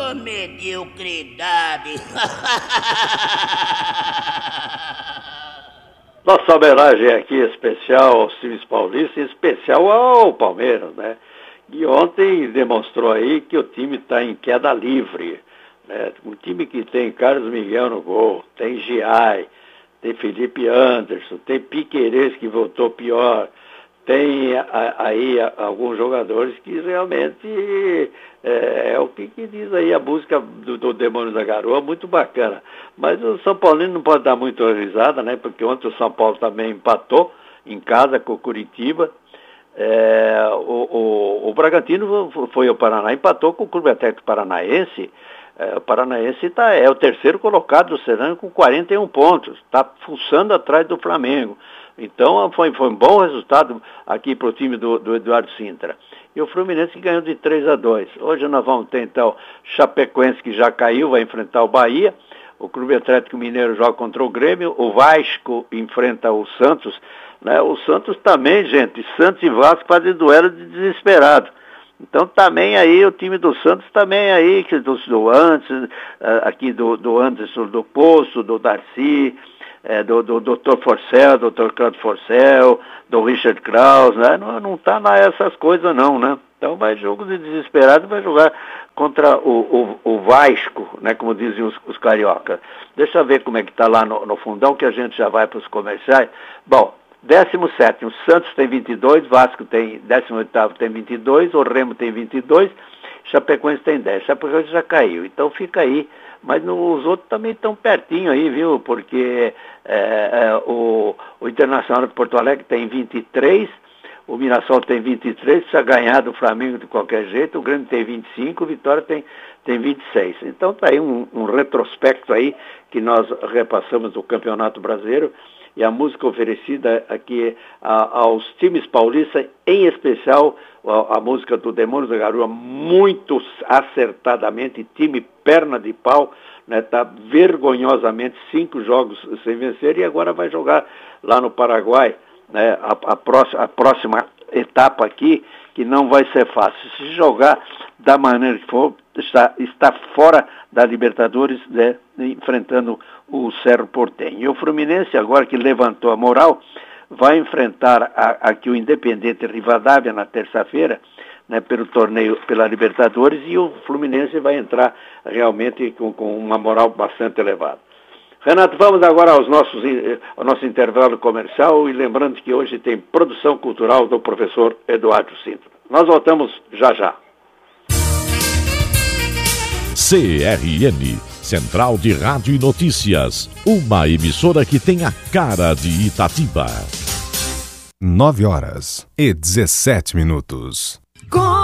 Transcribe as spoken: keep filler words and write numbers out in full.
Ô, mediocridade. Nossa homenagem aqui especial aos times paulistas, em especial ao Palmeiras, né? E ontem demonstrou aí que o time está em queda livre, né? Um time que tem Carlos Miguel no gol, tem Giai, tem Felipe Anderson, tem Piquerez que voltou pior, tem aí alguns jogadores que realmente é, é o que, que diz aí a música do, do Demônio da Garoa, muito bacana. Mas o São Paulino não pode dar muito risada, né? Porque ontem o São Paulo também empatou em casa com o Curitiba. É, o, o, o Bragantino foi ao Paraná, empatou com o Clube Atlético Paranaense. É, o Paranaense tá, é o terceiro colocado do Serrano com quarenta e um pontos, está fuçando atrás do Flamengo. Então foi, foi um bom resultado aqui para o time do, do Eduardo Sintra. E o Fluminense ganhou de três a dois. Hoje nós vamos ter então Chapecoense, que já caiu, vai enfrentar o Bahia. O Clube Atlético Mineiro joga contra o Grêmio. O Vasco enfrenta o Santos. Né? O Santos também, gente, Santos e Vasco fazem duelo de desesperado. Então também aí o time do Santos também aí, que do, do Anderson, aqui do, do Anderson do Poço, do Darcy, é, do, do doutor Forcel, doutor Claudio Forcel, do Richard Kraus, né? Não, não tá lá essas coisas não, né? Então vai jogo de desesperado, vai jogar contra o, o, o Vasco, né? Como dizem os, os cariocas. Deixa eu ver como é que tá lá no, no fundão, que a gente já vai para os comerciais. Bom, décimo sétimo, Santos tem vinte e dois, Vasco tem, décimo oitavo tem vinte e dois, o Remo tem vinte e dois, Chapecoense tem dez, Chapecoense já caiu, então fica aí, mas no, os outros também estão pertinho aí, viu, porque é, é, o, o Internacional de Porto Alegre tem vinte e três, o Mirassol tem vinte e três, precisa ganhar do Flamengo de qualquer jeito, o Grêmio tem vinte e cinco, o Vitória tem, tem vinte e seis, então tá aí um, um retrospecto aí, que nós repassamos do Campeonato Brasileiro, e a música oferecida aqui a, aos times paulistas, em especial a, a música do Demônio da Garoa, muito acertadamente, time perna de pau, né, tá vergonhosamente cinco jogos sem vencer e agora vai jogar lá no Paraguai, né, a, a, próxima, a próxima etapa aqui, que não vai ser fácil. Se jogar da maneira que for, está, está fora da Libertadores, né, enfrentando o Cerro Porteño. E o Fluminense, agora que levantou a moral, vai enfrentar a, aqui o Independente Rivadavia na terça-feira, né, pelo torneio, pela Libertadores, e o Fluminense vai entrar realmente com, com uma moral bastante elevada. Renato, vamos agora aos nossos, ao nosso intervalo comercial, e lembrando que hoje tem produção cultural do professor Eduardo Sintra. Nós voltamos já já. C R N, Central de Rádio e Notícias, uma emissora que tem a cara de Itatiba. Nove horas e dezessete minutos.